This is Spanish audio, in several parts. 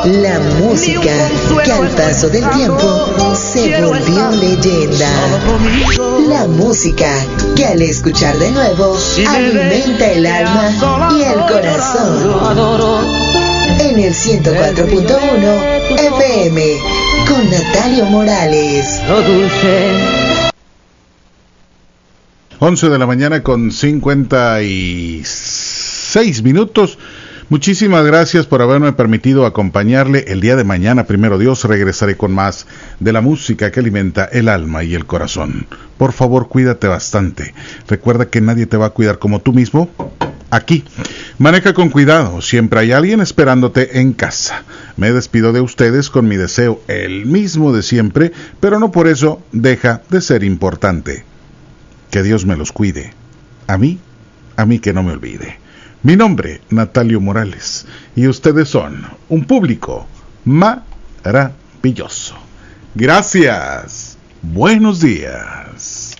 La música que al paso del tiempo se volvió leyenda. La música que al escuchar de nuevo alimenta el alma y el corazón. En el 104.1 FM con Natalio Morales. 11 de la mañana con 56 minutos. Muchísimas gracias por haberme permitido acompañarle. El día de mañana, primero Dios, regresaré con más de la música que alimenta el alma y el corazón. Por favor, cuídate bastante. Recuerda que nadie te va a cuidar como tú mismo. Aquí. Maneja con cuidado. Siempre hay alguien esperándote en casa. Me despido de ustedes con mi deseo, el mismo de siempre, pero no por eso deja de ser importante. Que Dios me los cuide. A mí que no me olvide. Mi nombre, Natalio Morales, y ustedes son un público maravilloso. Gracias. Buenos días.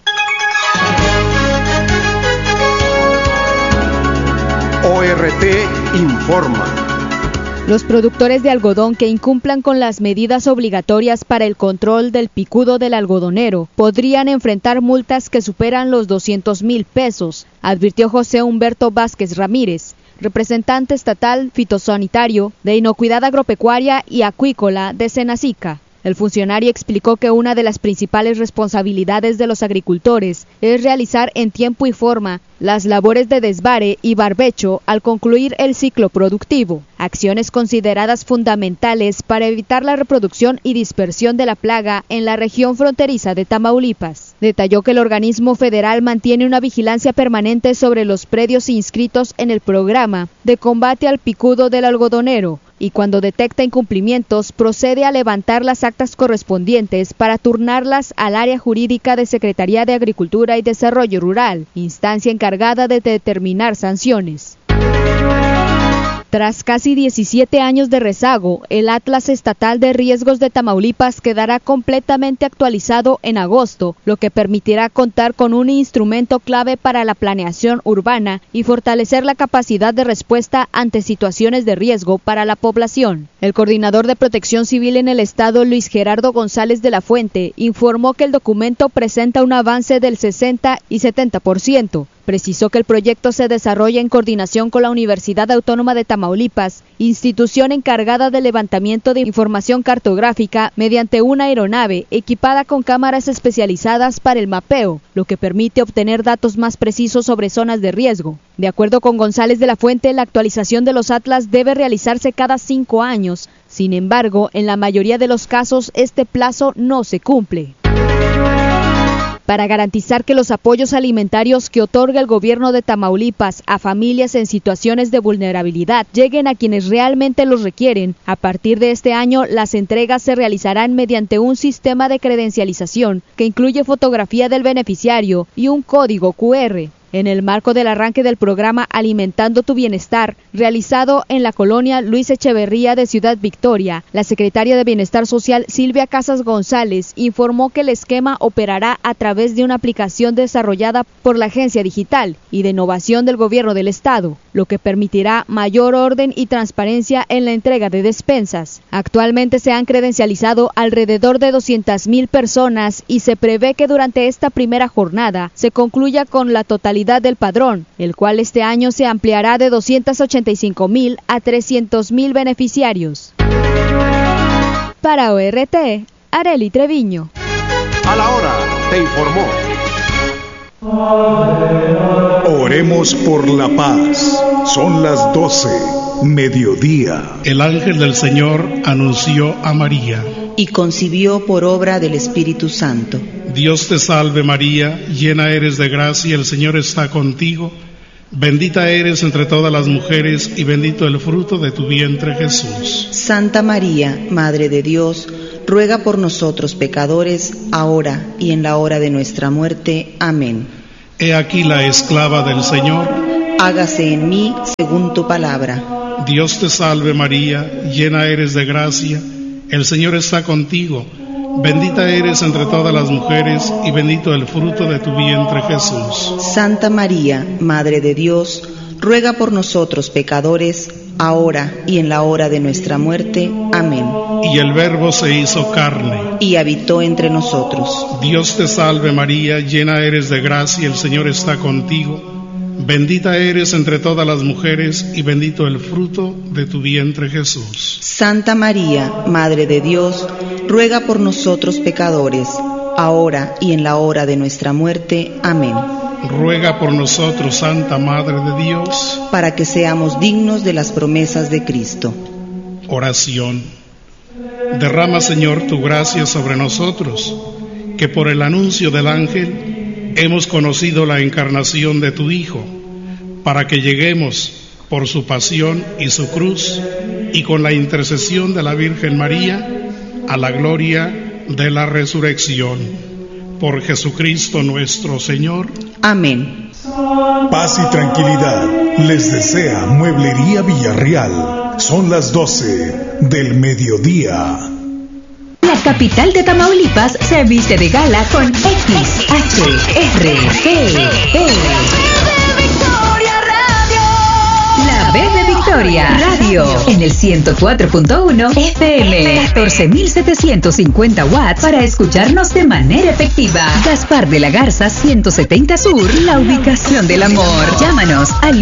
ORT informa. Los productores de algodón que incumplan con las medidas obligatorias para el control del picudo del algodonero podrían enfrentar multas que superan los 200,000 pesos, advirtió José Humberto Vázquez Ramírez, representante estatal fitosanitario de Inocuidad Agropecuaria y Acuícola de Senacica. El funcionario explicó que una de las principales responsabilidades de los agricultores es realizar en tiempo y forma las labores de desbare y barbecho al concluir el ciclo productivo, acciones consideradas fundamentales para evitar la reproducción y dispersión de la plaga en la región fronteriza de Tamaulipas. Detalló que el organismo federal mantiene una vigilancia permanente sobre los predios inscritos en el programa de combate al picudo del algodonero, y cuando detecta incumplimientos procede a levantar las actas correspondientes para turnarlas al área jurídica de Secretaría de Agricultura y Desarrollo Rural, instancia encargada de determinar sanciones. Tras casi 17 años de rezago, el Atlas Estatal de Riesgos de Tamaulipas quedará completamente actualizado en agosto, lo que permitirá contar con un instrumento clave para la planeación urbana y fortalecer la capacidad de respuesta ante situaciones de riesgo para la población. El coordinador de Protección Civil en el estado, Luis Gerardo González de la Fuente, informó que el documento presenta un avance del 60 y 70%. Precisó que el proyecto se desarrolla en coordinación con la Universidad Autónoma de Tamaulipas, institución encargada del levantamiento de información cartográfica mediante una aeronave equipada con cámaras especializadas para el mapeo, lo que permite obtener datos más precisos sobre zonas de riesgo. De acuerdo con González de la Fuente, la actualización de los atlas debe realizarse cada 5 años. Sin embargo, en la mayoría de los casos, este plazo no se cumple. Para garantizar que los apoyos alimentarios que otorga el gobierno de Tamaulipas a familias en situaciones de vulnerabilidad lleguen a quienes realmente los requieren, a partir de este año las entregas se realizarán mediante un sistema de credencialización que incluye fotografía del beneficiario y un código QR. En el marco del arranque del programa Alimentando tu Bienestar, realizado en la colonia Luis Echeverría de Ciudad Victoria, la secretaria de Bienestar Social Silvia Casas González informó que el esquema operará a través de una aplicación desarrollada por la Agencia Digital y de Innovación del Gobierno del Estado, lo que permitirá mayor orden y transparencia en la entrega de despensas. Actualmente se han credencializado alrededor de 200,000 personas y se prevé que durante esta primera jornada se concluya con la totalidad del padrón, el cual este año se ampliará de 285,000 a 300,000 beneficiarios. Para ORT, Arely Treviño. A la hora, te informó. Oremos por la paz. Son las 12, mediodía. El ángel del Señor anunció a María. Y concibió por obra del Espíritu Santo. Dios te salve María, llena eres de gracia, el Señor está contigo. Bendita eres entre todas las mujeres y bendito el fruto de tu vientre Jesús. Santa María, Madre de Dios, ruega por nosotros pecadores, ahora y en la hora de nuestra muerte. Amén. He aquí la esclava del Señor. Hágase en mí según tu palabra. Dios te salve María, llena eres de gracia, el Señor está contigo. Bendita eres entre todas las mujeres y bendito el fruto de tu vientre Jesús. Santa María, Madre de Dios, ruega por nosotros pecadores, ahora y en la hora de nuestra muerte. Amén. Y el Verbo se hizo carne y habitó entre nosotros. Dios te salve María, llena eres de gracia, el Señor está contigo. Bendita eres entre todas las mujeres y bendito el fruto de tu vientre Jesús. Santa María, Madre de Dios, ruega por nosotros pecadores, ahora y en la hora de nuestra muerte. Amén. Ruega por nosotros, Santa Madre de Dios, para que seamos dignos de las promesas de Cristo. Oración. Derrama, Señor, tu gracia sobre nosotros, que por el anuncio del ángel hemos conocido la encarnación de tu Hijo, para que lleguemos por su pasión y su cruz, y con la intercesión de la Virgen María, a la gloria de la resurrección. Por Jesucristo nuestro Señor. Amén. Paz y tranquilidad les desea Mueblería Villarreal. Son las 12 del mediodía. La capital de Tamaulipas se viste de gala con XHRGE. La B de Victoria Radio en el 104.1 FM, 14.750 watts para escucharnos de manera efectiva. Gaspar de la Garza 170 Sur, la ubicación del amor. Llámanos al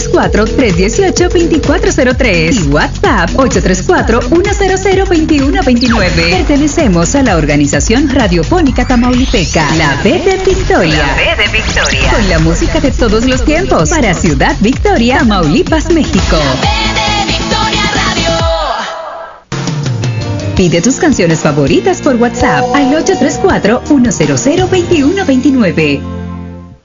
834-318-2403 y WhatsApp 834-100-2129. Pertenecemos a la organización radiofónica tamaulipeca, La B de Victoria. La B de Victoria. Con la música de todos los tiempos para Ciudad Victoria, Tamaulipas, México. Pide tus canciones favoritas por WhatsApp al 834-100-2129.